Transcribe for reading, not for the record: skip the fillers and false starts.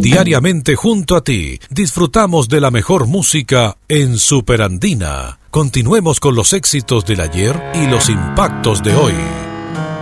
Diariamente junto a ti, disfrutamos de la mejor música en Superandina. Continuemos con los éxitos del ayer y los impactos de hoy.